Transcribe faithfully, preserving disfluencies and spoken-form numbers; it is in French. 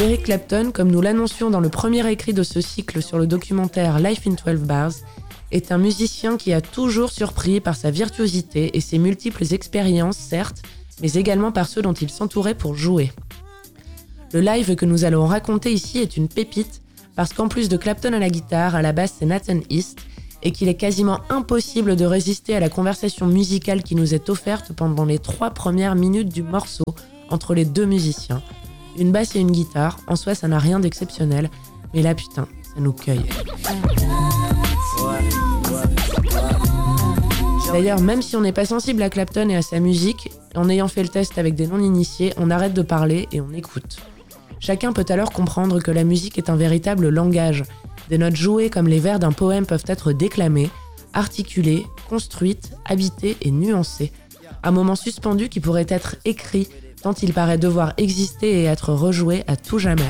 Eric Clapton, comme nous l'annoncions dans le premier écrit de ce cycle sur le documentaire Life in twelve Bars, est un musicien qui a toujours surpris par sa virtuosité et ses multiples expériences, certes, mais également par ceux dont il s'entourait pour jouer. Le live que nous allons raconter ici est une pépite, parce qu'en plus de Clapton à la guitare, à la basse c'est Nathan East, et qu'il est quasiment impossible de résister à la conversation musicale qui nous est offerte pendant les trois premières minutes du morceau entre les deux musiciens. Une basse et une guitare, en soi ça n'a rien d'exceptionnel, mais là putain, ça nous cueille. D'ailleurs, même si on n'est pas sensible à Clapton et à sa musique, en ayant fait le test avec des non-initiés, on arrête de parler et on écoute. Chacun peut alors comprendre que la musique est un véritable langage. Des notes jouées comme les vers d'un poème peuvent être déclamées, articulées, construites, habitées et nuancées. Un moment suspendu qui pourrait être écrit tant il paraît devoir exister et être rejoué à tout jamais.